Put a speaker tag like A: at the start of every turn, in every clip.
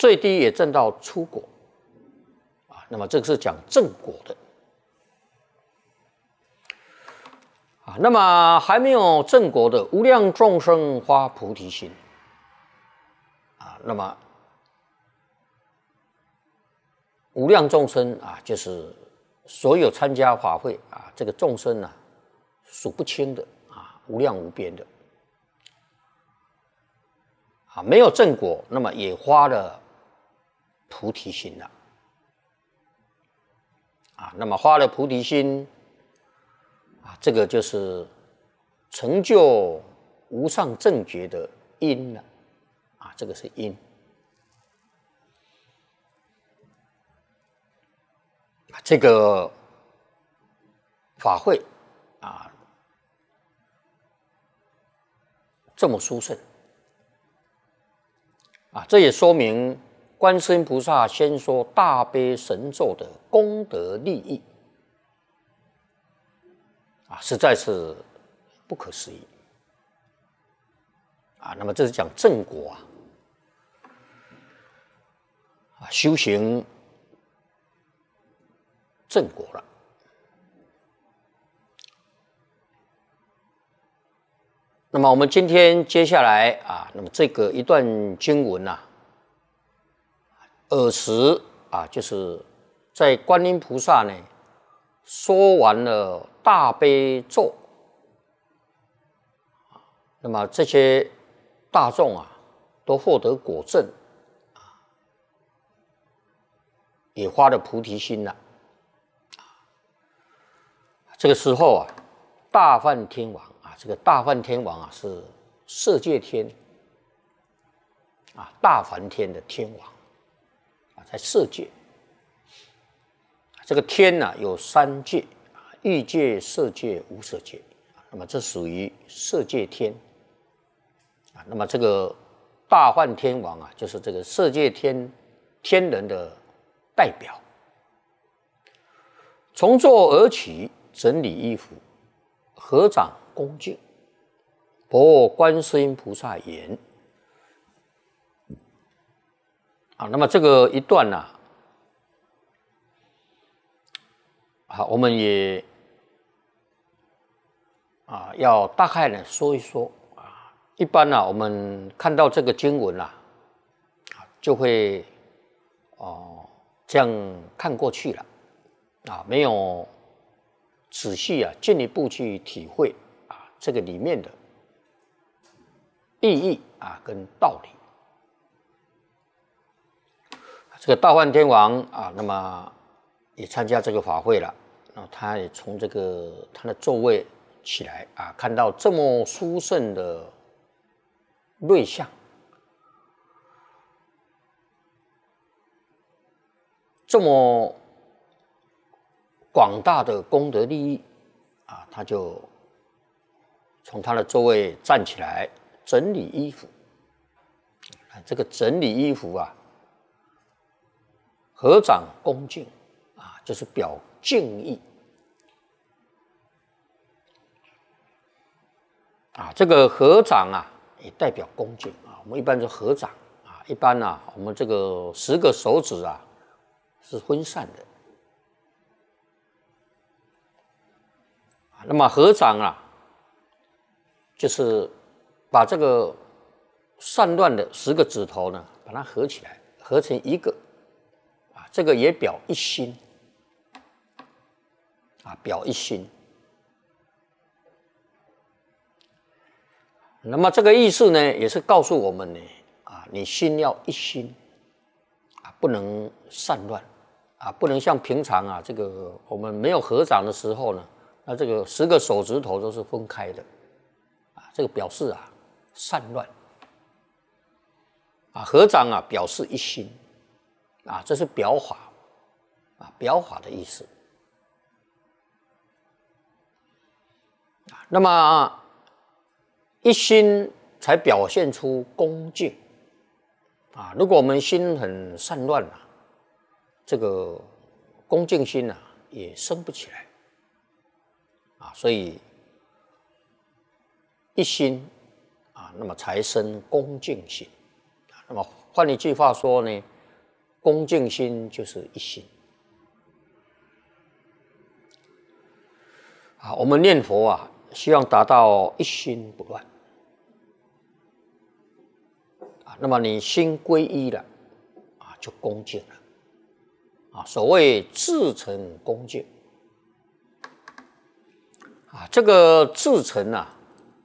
A: 最低也证到初果啊。那么这个是讲正果的啊。那么还没有正果的无量众生发菩提心啊。那么无量众生啊，就是所有参加法会啊，这个众生啊，数不清的啊，无量无边的啊，没有正果，那么也发了菩提心了啊。那么发了菩提心啊，这个就是成就无上正觉的因了啊，这个是因。这个法会啊，这么殊胜啊，这也说明观世音菩萨先说大悲神咒的功德利益啊，实在是不可思议啊。那么这是讲正果啊，修行正果了。那么我们今天接下来啊，那么这个一段经文啊，尔时啊，就是在观音菩萨呢说完了大悲咒，那么这些大众啊都获得果证啊，也发了菩提心了。这个时候啊，大梵天王啊，这个大梵天王啊是色界天啊，大梵天的天王啊，在色界。这个天呢有三界啊，欲界、色界、无色界。那么这属于色界天啊。那么这个大梵天王啊，就是这个色界天人的代表。从座而起，整理衣服，合掌恭敬，薄观世音菩萨言啊。那么这个一段呢好，我们也要大概呢说一说啊。一般呢，我们看到这个经文就会这样看过去了啊，没有仔细进一步去体会这个里面的意义跟道理。这个大梵天王那么也参加这个法会了，他也从这个他的座位起来看到这么殊胜的瑞相，这么广大的功德利益他就从他的座位站起来整理衣服。这个整理衣服合掌恭敬就是表敬意这个合掌也代表恭敬我们一般就合掌一般我们这个10个手指是分散的那么合掌就是把这个散乱的10个指头呢，把它合起来，合成一个这个也表一心表一心。那么这个意思呢，也是告诉我们呢你心要一心不能散乱不能像平常这个我们没有合掌的时候呢，那这个10个手指头都是分开的这个表示散乱合掌表示一心这是表法表法的意思。那么一心才表现出恭敬如果我们心很散乱这个恭敬心也生不起来所以一心那么才生恭敬心。那么换一句话说呢， 恭敬心就是一心。啊，我们念佛啊，希望达到一心不乱。啊，那么你心归一了，啊，就恭敬了。啊，所谓至诚恭敬。啊，这个至诚啊，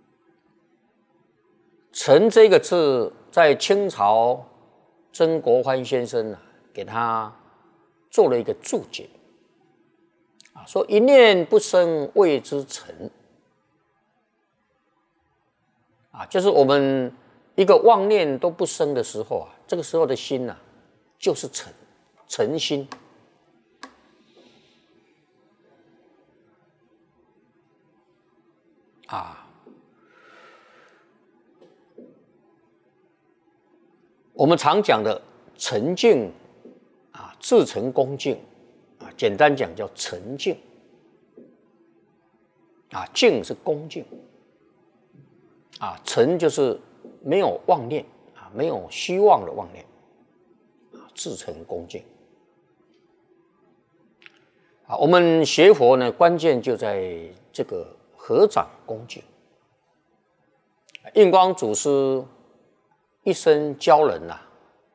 A: 诚这个字，在清朝曾国藩先生啊，给他做了一个注解。啊，说一念不生谓之诚。啊，就是我们一个妄念都不生的时候啊，这个时候的心啊，就是诚，诚心。啊，我们常讲的诚敬啊，至诚恭敬啊，简单讲叫诚敬。啊，敬是恭敬。啊，诚就是没有妄念啊，没有虚妄的妄念。啊，至诚恭敬。啊，我们学佛呢，关键就在这个合掌恭敬。印光祖师一生教人啊，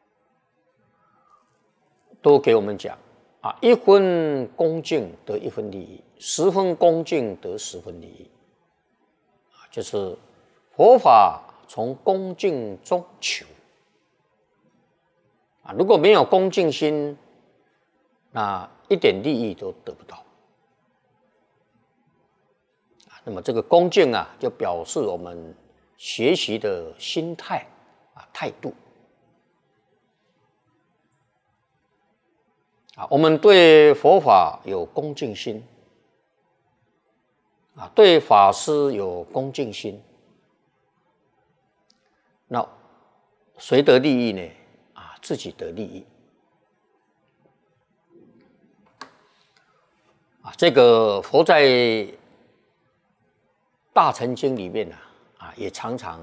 A: 都给我们讲啊，一分恭敬得一分利益，10分恭敬得10分利益。啊，就是佛法从恭敬中求。啊，如果没有恭敬心，那一点利益都得不到。那么这个恭敬啊，就表示我们学习的心态啊，态度。啊，我们对佛法有恭敬心，啊，对法师有恭敬心，那谁得利益呢？啊，自己得利益。啊，这个佛在大乘经里面啊，也常常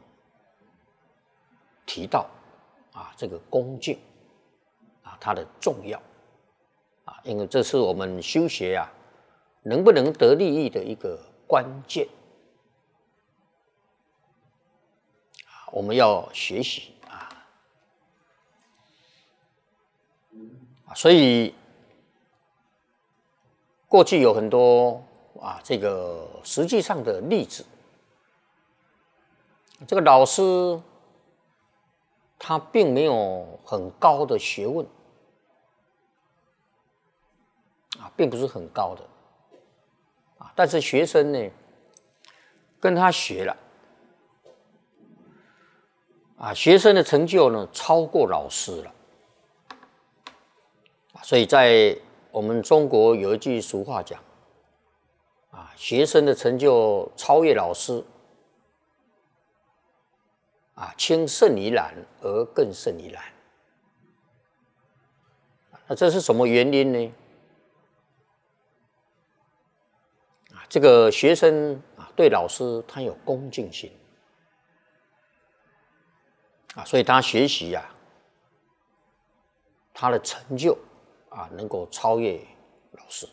A: 提到啊，这个恭敬啊，它的重要啊，因为这是我们修学啊，能不能得利益的一个关键啊，我们要学习啊，所以过去有很多啊，这个实际上的例子。这个老师他并没有很高的学问啊，并不是很高的啊，但是学生呢跟他学了啊，学生的成就呢超过老师了。所以在我们中国有一句俗话讲啊，学生的成就超越老师啊，轻胜于蓝而更胜于蓝。那这是什么原因呢？啊，这个学生啊对老师他有恭敬心啊，所以他学习啊，他的成就啊能够超越老师。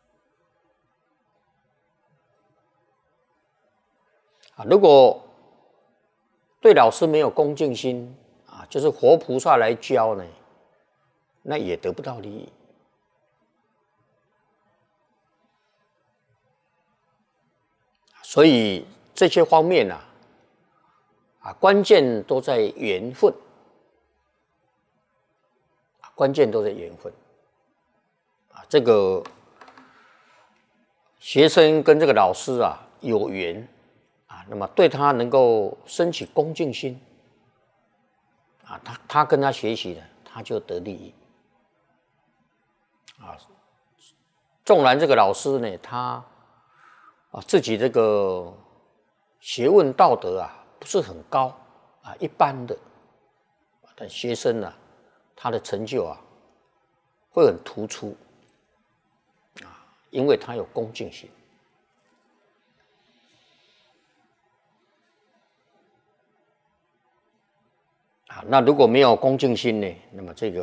A: 啊，如果对老师没有恭敬心啊，就是活菩萨来教呢，那也得不到利益。所以这些方面啊，关键都在缘分，关键都在缘分。啊，这个学生跟这个老师啊有缘啊，那么对他能够升起恭敬心啊，他跟他学习的，他就得利益啊。纵然这个老师呢，他啊自己这个学问道德啊不是很高啊，一般的，但学生呢，他的成就啊会很突出啊，因为他有恭敬心。啊，那如果没有恭敬心呢，那么这个